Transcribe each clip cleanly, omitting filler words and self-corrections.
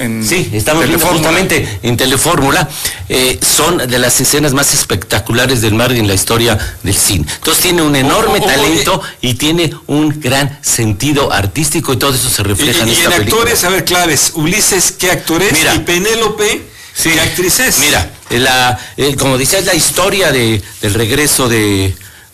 en Sí, estamos viendo justamente en Telefórmula. Son de las escenas más espectaculares del mar en la historia del cine. Entonces tiene un enorme talento y tiene un gran sentido artístico y todo eso se refleja en esta película. Y en actores, a ver, claves. Ulises, ¿qué actor es? Mira, y Penélope, sí, ¿qué actriz es? Mira, como decía, es la historia del regreso de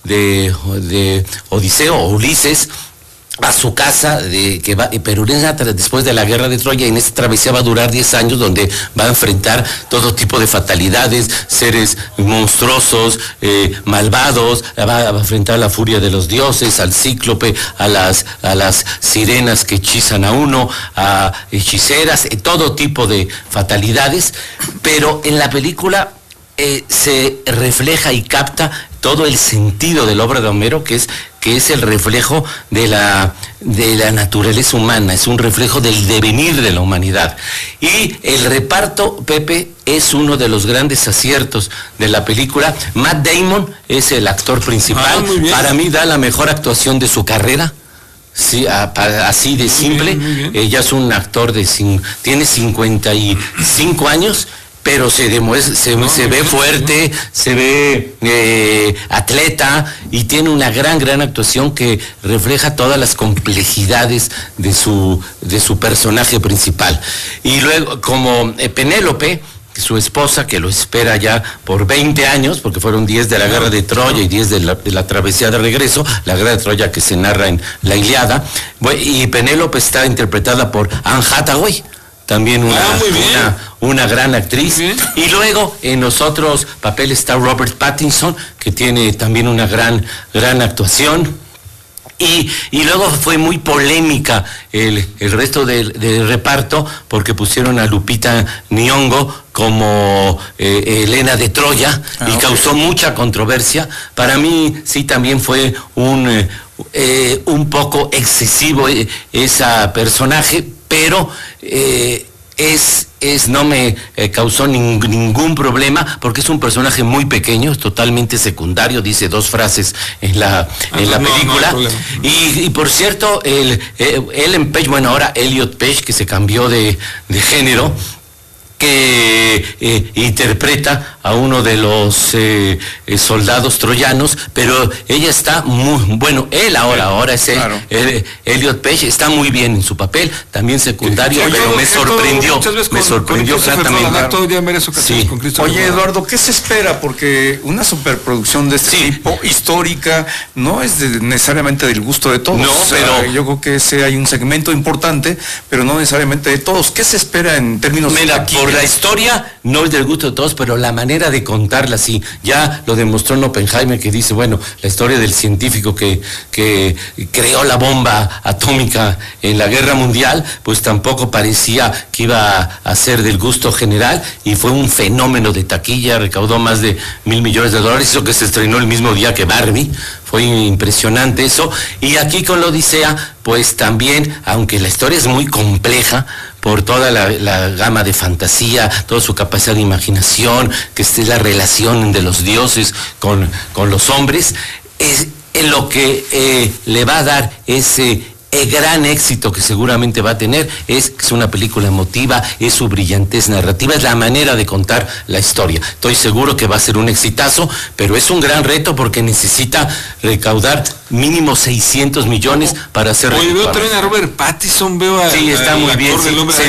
Odiseo o Ulises a su casa, pero después de la guerra de Troya, y en esta travesía va a durar 10 años, donde va a enfrentar todo tipo de fatalidades, seres monstruosos, malvados, va a enfrentar la furia de los dioses, al cíclope, a las sirenas que hechizan a uno, a hechiceras, todo tipo de fatalidades, pero en la película se refleja y capta todo el sentido de la obra de Homero, que es el reflejo de la naturaleza humana, es un reflejo del devenir de la humanidad. Y el reparto, Pepe, es uno de los grandes aciertos de la película. Matt Damon es el actor principal. Para mí da la mejor actuación de su carrera. Sí, así de simple. Muy bien. Ella es un actor tiene 55 años, pero se ve fuerte, se ve atleta y tiene una gran actuación que refleja todas las complejidades de su personaje principal. Y luego, como Penélope, su esposa, que lo espera ya por 20 años, porque fueron 10 de la guerra de Troya y 10 de la travesía de regreso, la guerra de Troya que se narra en la Ilíada, y Penélope está interpretada por Anne Hathaway, también una gran actriz. Y luego en los otros papeles está Robert Pattinson, que tiene también una gran actuación. Y luego fue muy polémica el resto del reparto, porque pusieron a Lupita Nyong'o como Helena de Troya, y causó mucha controversia. Para mí sí también fue un poco excesivo ese personaje, pero no me causó ningún problema, porque es un personaje muy pequeño, es totalmente secundario, dice 2 frases en la película. Y por cierto, Ellen Page, bueno, ahora Elliot Page, que se cambió de género, que interpreta a uno de los soldados troyanos, pero ella está él ahora es Elliot Page, está muy bien en su papel, también secundario, pero me sorprendió gratamente. Sí. Oye, Eduardo, ¿qué se espera? Porque una superproducción de este tipo, histórica, no es necesariamente del gusto de todos. No, pero yo creo que hay un segmento importante, pero no necesariamente de todos. ¿Qué se espera en términos por la historia no es del gusto de todos, pero la manera de contarla sí, ya lo demostró en Oppenheimer, que dice, bueno, la historia del científico que creó la bomba atómica en la guerra mundial, pues tampoco parecía que iba a ser del gusto general, y fue un fenómeno de taquilla, recaudó más de $1,000 millones, eso que se estrenó el mismo día que Barbie. Fue impresionante eso. Y aquí con la Odisea, pues también, aunque la historia es muy compleja por toda la gama de fantasía, toda su capacidad de imaginación, que es la relación de los dioses con los hombres, es lo que le va a dar ese gran éxito que seguramente va a tener, es que es una película emotiva, es su brillantez narrativa, es la manera de contar la historia. Estoy seguro que va a ser un exitazo, pero es un gran reto porque necesita recaudar mínimo 600 millones para hacer. Oye, veo también a Robert Pattinson, sí, está muy bien.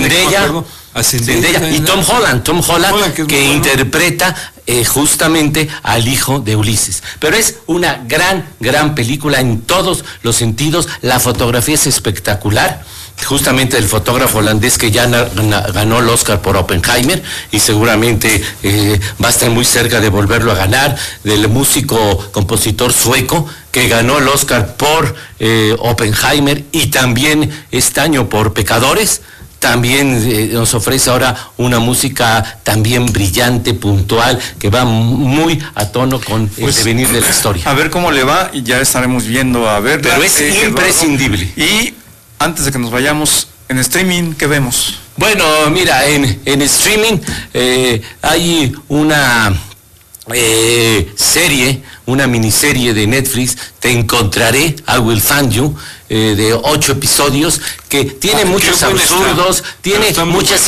Zendaya y Tom Holland, que interpreta justamente al hijo de Ulises. Pero es una gran película en todos los sentidos. La fotografía es espectacular, justamente el fotógrafo holandés que ya ganó el Oscar por Oppenheimer, y seguramente va a estar muy cerca de volverlo a ganar, del músico compositor sueco que ganó el Oscar por Oppenheimer, y también este año por Pecadores. También nos ofrece ahora una música también brillante, puntual, que va muy a tono con el devenir de la historia. A ver cómo le va, y ya estaremos viendo a ver. Pero es imprescindible. Y antes de que nos vayamos, en streaming, ¿qué vemos? Bueno, mira, en streaming hay una una miniserie de Netflix, Te Encontraré, I Will Find You, de 8 episodios, que tiene muchos absurdos, tiene muchas